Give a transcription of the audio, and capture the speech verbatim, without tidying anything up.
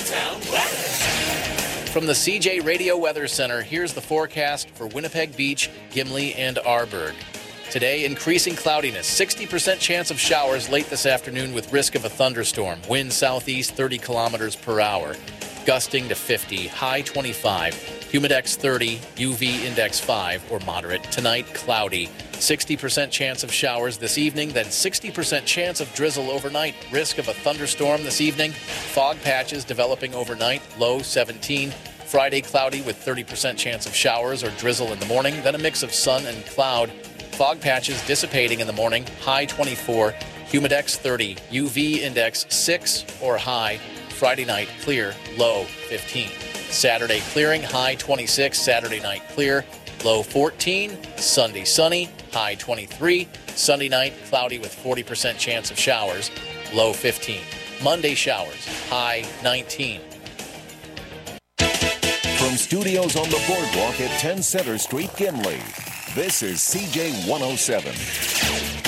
Chi-Town weather. From the C J Radio Weather Center, here's the forecast for Winnipeg Beach, Gimli, and Arborg. Today, increasing cloudiness, sixty percent chance of showers late this afternoon with risk of a thunderstorm. Wind southeast thirty kilometers per hour, gusting to fifty, high twenty-five. Humidex thirty, U V index five or moderate. Tonight, cloudy. sixty percent chance of showers this evening, then sixty percent chance of drizzle overnight. Risk of a thunderstorm this evening. Fog patches developing overnight, low seventeen. Friday, cloudy with thirty percent chance of showers or drizzle in the morning, then a mix of sun and cloud. Fog patches dissipating in the morning, high twenty-four. Humidex thirty, U V index six or high. Friday night, clear, low fifteen. Saturday, clearing, high twenty-six. Saturday night, clear, low fourteen. Sunday, sunny, high twenty-three. Sunday night, cloudy with forty percent chance of showers, low fifteen. Monday, showers, high nineteen. From studios on the boardwalk at ten Center Street, Gimli, this is C J one oh seven.